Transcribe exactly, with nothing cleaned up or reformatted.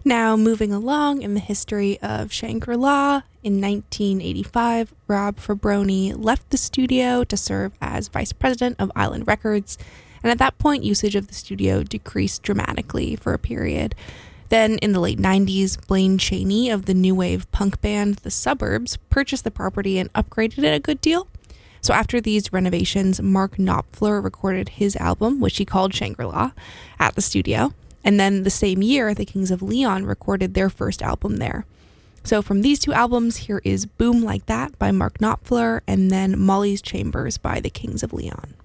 Now, moving along in the history of Shangri-La, in nineteen eighty-five, Rob Fraboni left the studio to serve as vice president of Island Records, and at that point, usage of the studio decreased dramatically for a period. Then, in the late nineties, Blaine Cheney of the new wave punk band The Suburbs purchased the property and upgraded it a good deal. So after these renovations, Mark Knopfler recorded his album, which he called Shangri-La, at the studio. And then the same year, the Kings of Leon recorded their first album there. So from these two albums, here is Boom Like That by Mark Knopfler, and then Molly's Chambers by the Kings of Leon.